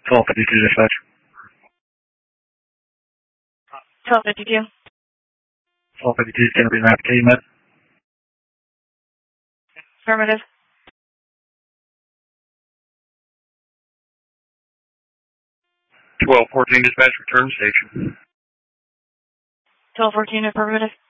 1252 dispatch. 1252. 1252 is going to be mapped to med. Affirmative. 1214 dispatch, return station. 1214, affirmative.